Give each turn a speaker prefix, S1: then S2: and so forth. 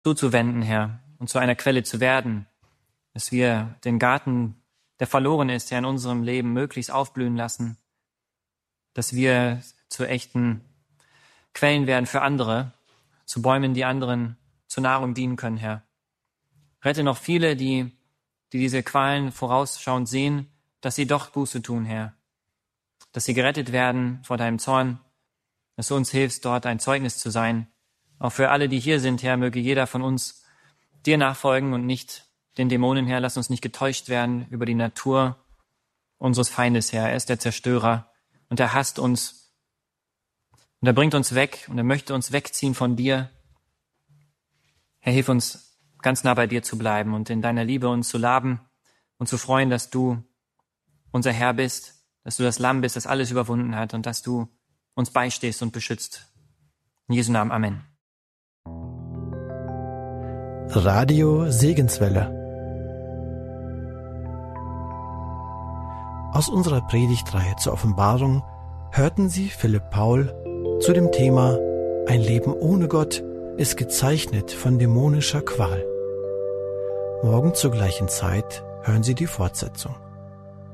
S1: zuzuwenden, Herr, und zu einer Quelle zu werden, dass wir den Garten, der verloren ist, Herr, in unserem Leben möglichst aufblühen lassen, dass wir zu echten Quellen werden für andere, zu Bäumen, die anderen zur Nahrung dienen können, Herr. Rette noch viele, die diese Qualen vorausschauend sehen, dass sie doch Buße tun, Herr, dass sie gerettet werden vor deinem Zorn, dass du uns hilfst, dort ein Zeugnis zu sein. Auch für alle, die hier sind, Herr, möge jeder von uns dir nachfolgen und nicht den Dämonen, Herr. Lass uns nicht getäuscht werden über die Natur unseres Feindes, Herr. Er ist der Zerstörer und er hasst uns und er bringt uns weg und er möchte uns wegziehen von dir. Herr, hilf uns, ganz nah bei dir zu bleiben und in deiner Liebe uns zu laben und zu freuen, dass du unser Herr bist, dass du das Lamm bist, das alles überwunden hat und dass du uns beistehst und beschützt. In Jesu Namen, Amen.
S2: Radio Segenswelle. Aus unserer Predigtreihe zur Offenbarung hörten Sie Philipp Paul zu dem Thema Ein Leben ohne Gott ist gezeichnet von dämonischer Qual. Morgen zur gleichen Zeit hören Sie die Fortsetzung.